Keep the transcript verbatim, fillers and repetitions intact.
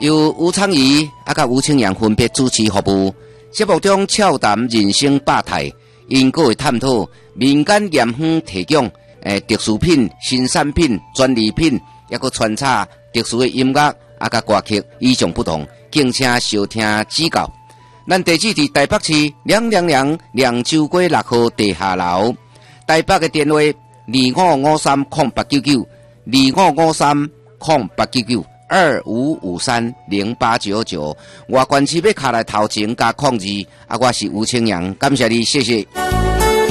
由吴昌仪啊甲吴清阳分别主持服务。节目中俏谈人生百态，因各会探讨民间盐方提供诶特殊品、新产品、专利品，也个穿插特殊的音乐啊甲歌曲，与众不同，敬请收听指教。咱地址伫台北市两两两凉州街六号地下楼，台北嘅电话二五五三空八九九，二五五三空八九九。二五五三零八九九，外观市要卡来头前加控制，啊，我是吴清阳，感谢你，谢谢。